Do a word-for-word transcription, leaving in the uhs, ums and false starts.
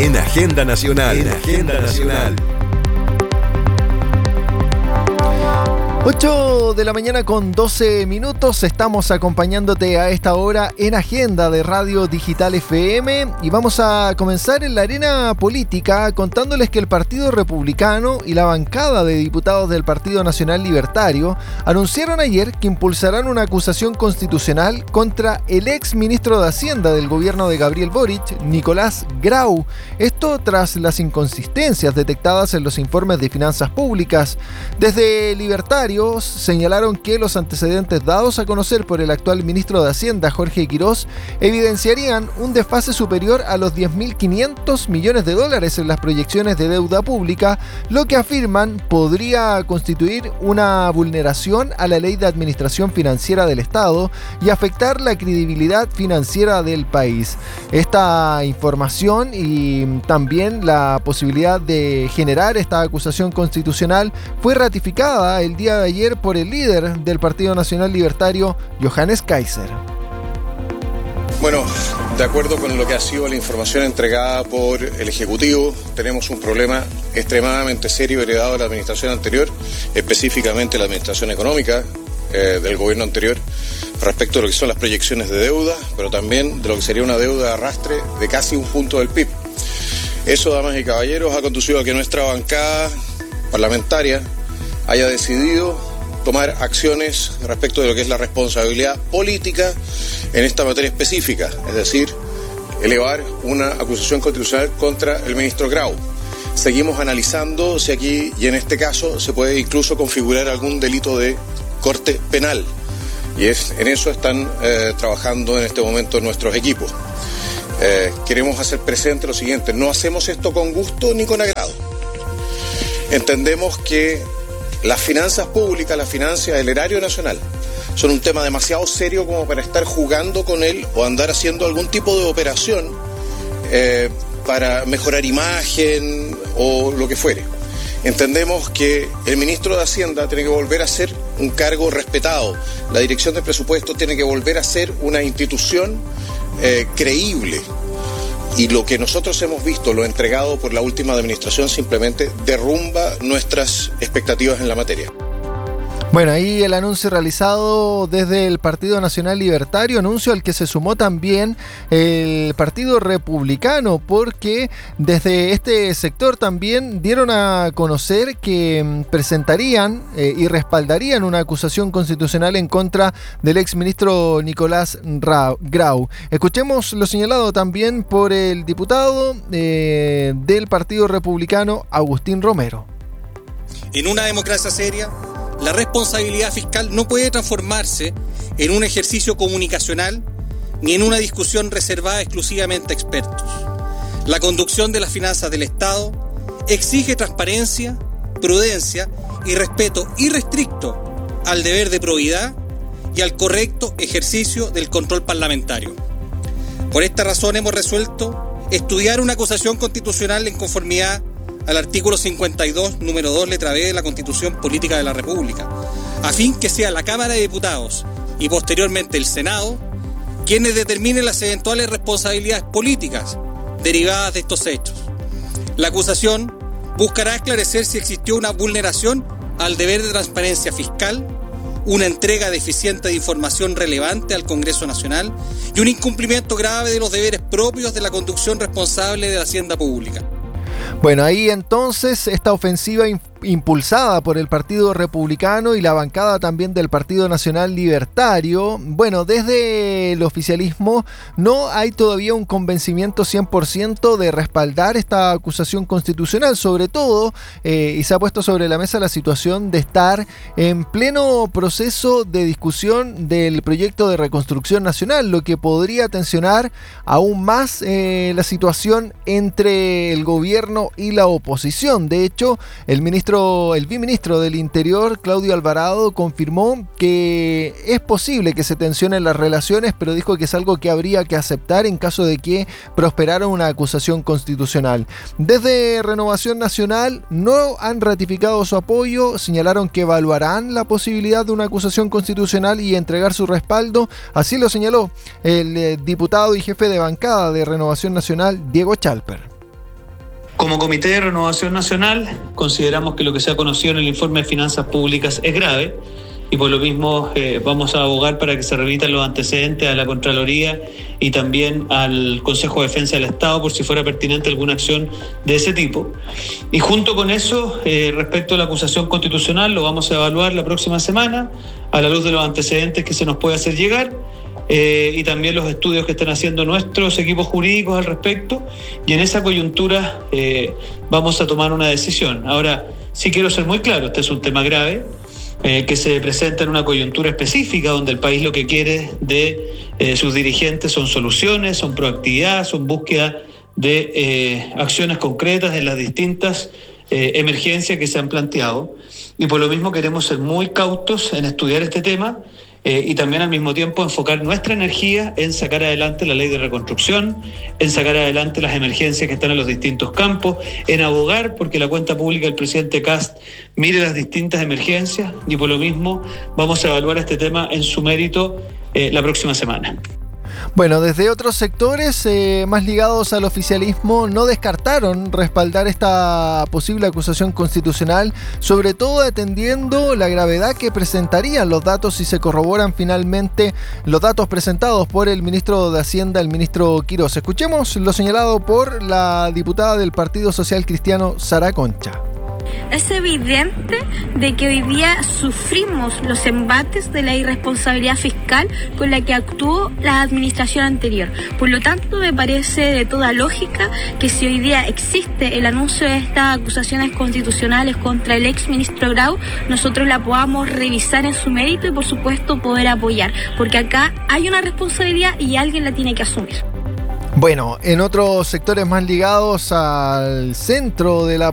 En Agenda Nacional. En Agenda Nacional. ocho de la mañana con doce minutos, estamos acompañándote a esta hora en Agenda de Radio Digital F M y vamos a comenzar en la arena política contándoles que el Partido Republicano y la bancada de diputados del Partido Nacional Libertario anunciaron ayer que impulsarán una acusación constitucional contra el ex ministro de Hacienda del gobierno de Gabriel Boric, Nicolás Grau. Esto tras las inconsistencias detectadas en los informes de finanzas públicas. Desde Libertario señalaron que los antecedentes dados a conocer por el actual ministro de Hacienda, Jorge Quirós, evidenciarían un desfase superior a los diez mil quinientos millones de dólares en las proyecciones de deuda pública, lo que afirman podría constituir una vulneración a la Ley de Administración Financiera del Estado y afectar la credibilidad financiera del país. Esta información y también la posibilidad de generar esta acusación constitucional fue ratificada el día de ayer por el líder del Partido Nacional Libertario, Johannes Kaiser. Bueno, de acuerdo con lo que ha sido la información entregada por el Ejecutivo, tenemos un problema extremadamente serio heredado de la administración anterior, específicamente la administración económica eh, del gobierno anterior, respecto a lo que son las proyecciones de deuda, pero también de lo que sería una deuda de arrastre de casi un punto del P I B. Eso, damas y caballeros, ha conducido a que nuestra bancada parlamentaria haya decidido tomar acciones respecto de lo que es la responsabilidad política en esta materia específica, es decir, elevar una acusación constitucional contra el ministro Grau. Seguimos analizando si aquí y en este caso se puede incluso configurar algún delito de corte penal, y es, en eso están eh, trabajando en este momento nuestros equipos. Eh, queremos hacer presente lo siguiente: no hacemos esto con gusto ni con agrado. Entendemos que las finanzas públicas, las finanzas del erario nacional, son un tema demasiado serio como para estar jugando con él o andar haciendo algún tipo de operación eh, para mejorar imagen o lo que fuere. Entendemos que el ministro de Hacienda tiene que volver a ser un cargo respetado. La Dirección de Presupuestos tiene que volver a ser una institución eh, creíble. Y lo que nosotros hemos visto, lo entregado por la última administración, simplemente derrumba nuestras expectativas en la materia. Bueno, ahí el anuncio realizado desde el Partido Nacional Libertario, anuncio al que se sumó también el Partido Republicano, porque desde este sector también dieron a conocer que presentarían eh, y respaldarían una acusación constitucional en contra del exministro Nicolás Grau. Escuchemos lo señalado también por el diputado eh, del Partido Republicano, Agustín Romero. En una democracia seria, la responsabilidad fiscal no puede transformarse en un ejercicio comunicacional ni en una discusión reservada exclusivamente a expertos. La conducción de las finanzas del Estado exige transparencia, prudencia y respeto irrestricto al deber de probidad y al correcto ejercicio del control parlamentario. Por esta razón hemos resuelto estudiar una acusación constitucional en conformidad al artículo cincuenta y dos, número dos, letra B de la Constitución Política de la República, a fin que sea la Cámara de Diputados y posteriormente el Senado quienes determinen las eventuales responsabilidades políticas derivadas de estos hechos. La acusación buscará esclarecer si existió una vulneración al deber de transparencia fiscal, una entrega deficiente de información relevante al Congreso Nacional y un incumplimiento grave de los deberes propios de la conducción responsable de la hacienda pública. Bueno, ahí entonces esta ofensiva impulsada por el Partido Republicano y la bancada también del Partido Nacional Libertario. Bueno, desde el oficialismo no hay todavía un convencimiento cien por ciento de respaldar esta acusación constitucional, sobre todo, eh, y se ha puesto sobre la mesa la situación de estar en pleno proceso de discusión del proyecto de reconstrucción nacional, lo que podría tensionar aún más eh, la situación entre el gobierno y la oposición. De hecho, el ministro El viceministro del Interior, Claudio Alvarado, confirmó que es posible que se tensionen las relaciones, pero dijo que es algo que habría que aceptar en caso de que prosperara una acusación constitucional. Desde Renovación Nacional no han ratificado su apoyo, señalaron que evaluarán la posibilidad de una acusación constitucional y entregar su respaldo. Así lo señaló el diputado y jefe de bancada de Renovación Nacional, Diego Chalper. Como Comité de Renovación Nacional, consideramos que lo que se ha conocido en el informe de finanzas públicas es grave y por lo mismo eh, vamos a abogar para que se remitan los antecedentes a la Contraloría y también al Consejo de Defensa del Estado por si fuera pertinente alguna acción de ese tipo. Y junto con eso, eh, respecto a la acusación constitucional, lo vamos a evaluar la próxima semana a la luz de los antecedentes que se nos puede hacer llegar. Eh, y también los estudios que están haciendo nuestros equipos jurídicos al respecto, y en esa coyuntura eh, vamos a tomar una decisión. Ahora, sí quiero ser muy claro, este es un tema grave, eh, que se presenta en una coyuntura específica donde el país lo que quiere de eh, sus dirigentes son soluciones, son proactividad, son búsqueda de eh, acciones concretas en las distintas eh, emergencias que se han planteado, y por lo mismo queremos ser muy cautos en estudiar este tema. Eh, y también al mismo tiempo enfocar nuestra energía en sacar adelante la ley de reconstrucción, en sacar adelante las emergencias que están en los distintos campos, en abogar porque la cuenta pública del presidente Kast mire las distintas emergencias, y por lo mismo vamos a evaluar este tema en su mérito eh, la próxima semana. Bueno, desde otros sectores eh, más ligados al oficialismo no descartaron respaldar esta posible acusación constitucional, sobre todo atendiendo la gravedad que presentarían los datos si se corroboran finalmente los datos presentados por el ministro de Hacienda, el ministro Quirós. Escuchemos lo señalado por la diputada del Partido Social Cristiano, Sara Concha. Es evidente de que hoy día sufrimos los embates de la irresponsabilidad fiscal con la que actuó la administración anterior. Por lo tanto, me parece de toda lógica que si hoy día existe el anuncio de estas acusaciones constitucionales contra el ex ministro Grau, nosotros la podamos revisar en su mérito y, por supuesto, poder apoyar. Porque acá hay una responsabilidad y alguien la tiene que asumir. Bueno, en otros sectores más ligados al centro de la